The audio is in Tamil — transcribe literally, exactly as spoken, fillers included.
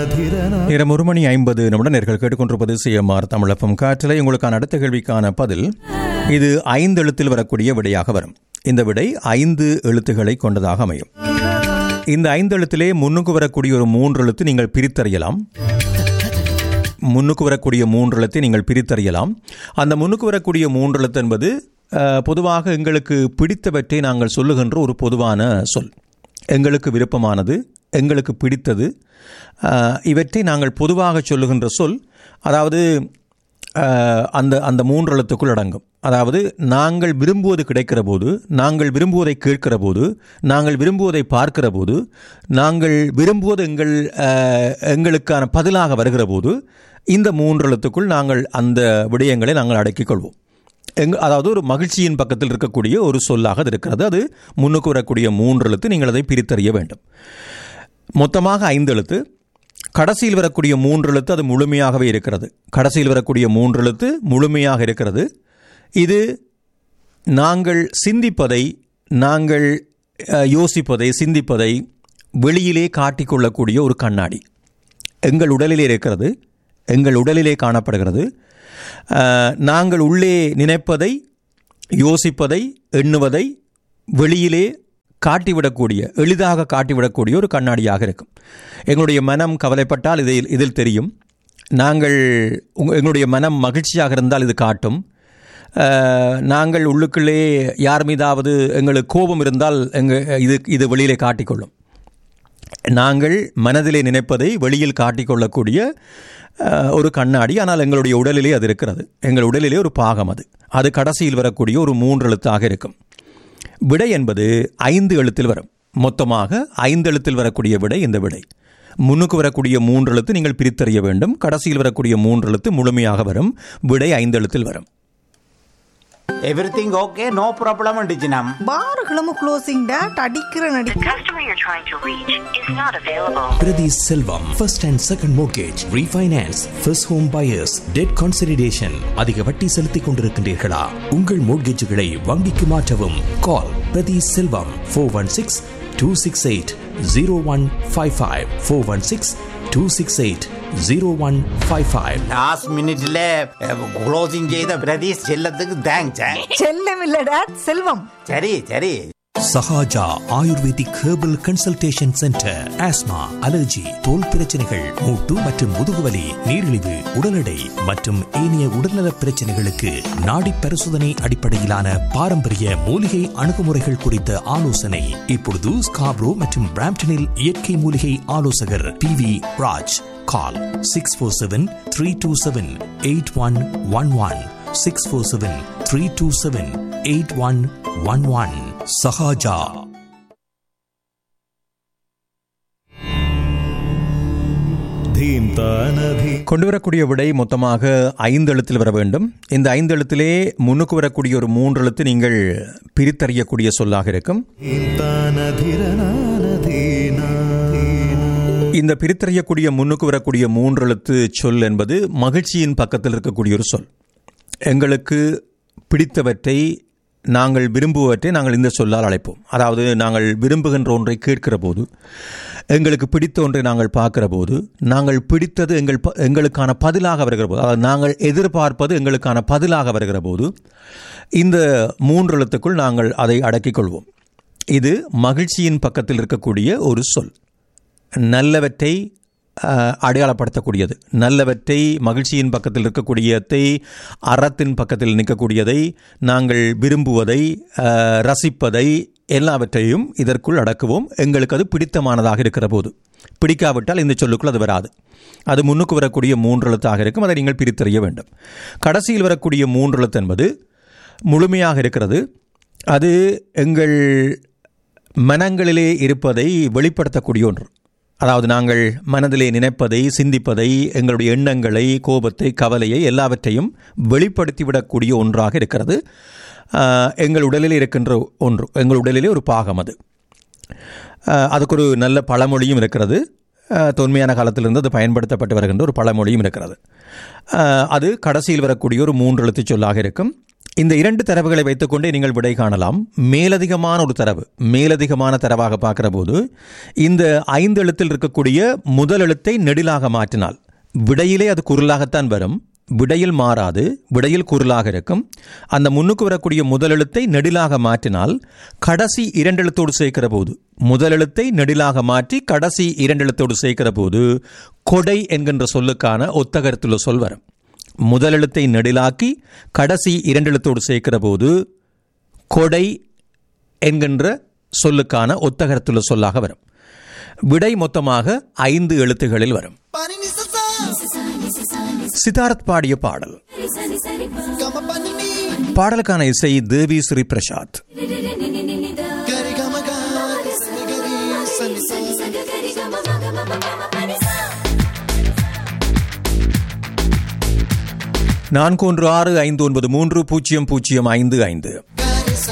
நேரம் ஒரு மணி ஐம்பது நிமிடம் நேர்கள் கேட்டுக்கொண்டிருப்பது சிஎம்ஆர் தமிழப்பம் காற்றிலை. உங்களுக்கான அடுத்த கேள்விக்கான பதில் இது ஐந்து எழுத்தில் வரக்கூடிய விடையாக வரும். இந்த விடை ஐந்து எழுத்துக்களை கொண்டதாக அமையும். இந்த ஐந்து எழுத்திலே முன்னுக்கு வரக்கூடிய ஒரு மூன்று எழுத்து நீங்கள் பிரித்தறியலாம். முன்னுக்கு வரக்கூடிய மூன்று எழுத்தை நீங்கள் பிரித்தறியலாம். அந்த முன்னுக்கு வரக்கூடிய மூன்று எழுத்து என்பது பொதுவாக எங்களுக்கு பிடித்தவற்றை நாங்கள் சொல்லுகின்ற ஒரு பொதுவான சொல். எங்களுக்கு விருப்பமானது, எங்களுக்கு பிடித்தது, இவற்றை நாங்கள் பொதுவாக சொல்லுகின்ற சொல். அதாவது அந்த அந்த மூன்று எழுத்துக்குள் அடங்கும். அதாவது நாங்கள் விரும்புவது கிடைக்கிற போது, நாங்கள் விரும்புவதை கேட்கிற போது, நாங்கள் விரும்புவதை பார்க்கிற போது, நாங்கள் விரும்புவது எங்கள் எங்களுக்கான பதிலாக வருகிற போது இந்த மூன்று எழுத்துக்குள் நாங்கள் அந்த விடயங்களை நாங்கள் அடக்கிக் கொள்வோம். எங் அதாவது ஒரு மகிழ்ச்சியின் பக்கத்தில் இருக்கக்கூடிய ஒரு சொல்லாக இருக்கிறது. அது முன்னுக்கு வரக்கூடிய மூன்று எழுத்து. நீங்கள் அதை பிரித்தறிய வேண்டும். மொத்தமாக ஐந்து எழுத்து. கடைசியில் வரக்கூடிய மூன்று எழுத்து அது முழுமையாகவே இருக்கிறது. கடைசியில் வரக்கூடிய மூன்று எழுத்து முழுமையாக இருக்கிறது. இது நாங்கள் சிந்திப்பதை, நாங்கள் யோசிப்பதை, சிந்திப்பதை வெளியிலே காட்டிக்கொள்ளக்கூடிய ஒரு கண்ணாடி. எங்கள் உடலிலே இருக்கிறது, எங்கள் உடலிலே காணப்படுகிறது. நாங்கள் உள்ளே நினைப்பதை, யோசிப்பதை, எண்ணுவதை வெளியிலே காட்டிவிடக்கூடிய, எளிதாக காட்டிவிடக்கூடிய ஒரு கண்ணாடியாக இருக்கும். எங்களுடைய மனம் கவலைப்பட்டால் இதில் இதில் தெரியும். நாங்கள் எங்களுடைய மனம் மகிழ்ச்சியாக இருந்தால் இது காட்டும். நாங்கள் உள்ளுக்குள்ளே யார் மீதாவது எங்களுக்கு கோபம் இருந்தால் எங்கள் இது இது வெளியிலே காட்டிக்கொள்ளும். நாங்கள் மனதிலே நினைப்பதை வெளியில் காட்டிக்கொள்ளக்கூடிய ஒரு கண்ணாடி. ஆனால் எங்களுடைய உடலிலே அது இருக்கிறது. எங்கள் உடலிலே ஒரு பாகம் அது. அது கடைசியில் வரக்கூடிய ஒரு மூன்று எழுத்தாக இருக்கும். விடை என்பது ஐந்து எழுத்தில் வரும். மொத்தமாக ஐந்து எழுத்தில் வரக்கூடிய விடை இந்த விடை. முன்னுக்கு வரக்கூடிய மூன்று எழுத்து நீங்கள் பிரித்தறிய வேண்டும். கடைசியில் வரக்கூடிய மூன்று எழுத்து முழுமையாக வரும். விடை ஐந்து எழுத்தில் வரும். Everything okay, no problem அண்டிச்சினம். பார்களும் closing date அடிக்கிற நடி. The customer you're trying to reach is not available. Priti Selvam, first and second mortgage, refinance, first home buyers, debt consolidation. அதிக வட்டி செலுத்திக் கொண்டிருக்கின்றீர்களா? உங்கள் மோட்கேஜ்களை வங்கிக்கு மாற்றவும். Call Priti Selvam four one six, two six eight, zero one five five four one six, two six eight, zero one five five. Last minuteல closing செய்த பிரதீஷ் செல்லத்துக்கு தேங்க்ஸ். செல்லம் இல்ல டாட், செல்வம். சரி சரி. Sahaja ayurvedic herbal consultation centre. Asthma, allergy, தோல் பிரச்சனைகள், மூட்டு மற்றும் முதுகுவலி, நீரிழிவு, உடல் எடை மற்றும் ஏனைய உடல்நல பிரச்சனைகளுக்கு நாடி பரிசோதனை அடிப்படையிலான பாரம்பரிய மூலிகை அணுகுமுறைகள் குறித்த ஆலோசனை. இப்பொழுது ஸ்காப்ரோ மற்றும் பிராம்டனில் இயற்கை மூலிகை ஆலோசகர் பி வி ராஜ். கால் six four seven three two seven eight one one one six four seven three two seven eight one one one. Sahaja. கொண்டு வரக்கூடிய விடை மொத்தமாக ஐந்து எழுத்தில் வர வேண்டும். இந்த ஐந்து எழுத்திலே முன்னுக்கு வரக்கூடிய ஒரு மூன்று எழுத்து நீங்கள் பிரித்தறியக்கூடிய சொல்லாக இருக்கும். இந்த பிரித்தறியக்கூடிய முன்னுக்கு வரக்கூடிய மூன்று எழுத்து சொல் என்பது மகிழ்ச்சியின் பக்கத்தில் இருக்கக்கூடிய ஒரு சொல். எங்களுக்கு பிடித்தவற்றை, நாங்கள் விரும்புவற்றை நாங்கள் இந்த சொல்லால் அழைப்போம். அதாவது நாங்கள் விரும்புகின்ற ஒன்றை கேட்கிற போது, எங்களுக்கு பிடித்த ஒன்றை நாங்கள் பார்க்கிற போது, நாங்கள் பிடித்தது எங்கள் எங்களுக்கான பதிலாக வருகிற போது, அதாவது நாங்கள் எதிர்பார்ப்பது எங்களுக்கான பதிலாக வருகிற போது இந்த மூன்று எழுத்துக்குள் நாங்கள் அதை அடக்கிக் கொள்வோம். இது மகிழ்ச்சியின் பக்கத்தில் இருக்கக்கூடிய ஒரு சொல். நல்லவற்றை அடையாளப்படுத்தக்கூடியது. நல்லவற்றை, மகிழ்ச்சியின் பக்கத்தில் இருக்கக்கூடியதை, அறத்தின் பக்கத்தில் நிற்கக்கூடியதை, நாங்கள் விரும்புவதை, ரசிப்பதை எல்லாவற்றையும் இதற்குள் அடக்குவோம். எங்களுக்கு அது பிடித்தமானதாக இருக்கிற போது. பிடிக்காவிட்டால் இந்த சொல்லுக்குள் அது வராது. அது முன்னுக்கு வரக்கூடிய மூன்று எழுத்தாக இருக்கும். அதை நீங்கள் பிரித்தறிய வேண்டும். கடைசியில் வரக்கூடிய மூன்று எழுத்து என்பது முழுமையாக இருக்கிறது. அது எங்கள் மனங்களிலே இருப்பதை வெளிப்படுத்தக்கூடிய ஒன்று. அதாவது நாங்கள் மனதிலே நினைப்பதை, சிந்திப்பதை, எங்களுடைய எண்ணங்களை, கோபத்தை, கவலையை எல்லாவற்றையும் வெளிப்படுத்திவிடக்கூடிய ஒன்றாக இருக்கிறது. எங்கள் உடலிலே இருக்கின்ற ஒன்று, எங்கள் உடலிலே ஒரு பாகம் அது. அதுக்கு ஒரு நல்ல பழமொழியும் இருக்கிறது. தொன்மையான காலத்திலிருந்து அது பயன்படுத்தப்பட்டு வருகின்ற ஒரு பழமொழியும் இருக்கிறது. அது கடைசியில் வரக்கூடிய ஒரு மூன்று எழுத்து சொல்லாக இருக்கும். இந்த இரண்டு தரவுகளை வைத்துக்கொண்டே நீங்கள் விடை காணலாம். மேலதிகமான ஒரு தரவு, மேலதிகமான தரவாக பார்க்கிற போது இந்த ஐந்து எழுத்தில் இருக்கக்கூடிய முதல் எழுத்தை நெடிலாக மாற்றினால் விடையிலே அது குரலாகத்தான் வரும். விடையில் மாறாது, விடையில் குரலாக இருக்கும். அந்த முன்னுக்கு வரக்கூடிய முதல் எழுத்தை நெடிலாக மாற்றினால் கடைசி இரண்டு எழுத்தோடு சேர்க்கிற போது, முதல் எழுத்தை நெடிலாக மாற்றி கடைசி இரண்டு எழுத்தோடு சேர்க்கிற போது கொடை என்கின்ற சொல்லுக்கான ஒத்தகரத்துள்ள சொல் வரும். முதல் எழுத்தை நெடிலாக்கி கடைசி இரண்டு எழுத்தோடு சேர்க்கிற போது கொடை என்கின்ற சொல்லுக்கான ஒத்தகரத்துள்ள சொல்லாக வரும். விடை மொத்தமாக ஐந்து எழுத்துகளில் வரும். சித்தார்த் பாடிய பாடல். பாடலுக்கான இசை தேவி ஸ்ரீ பிரசாத். நான்கு ஒன்று ஆறு ஐந்து ஒன்பது மூன்று பூஜ்ஜியம் பூஜ்ஜியம் ஐந்து ஐந்து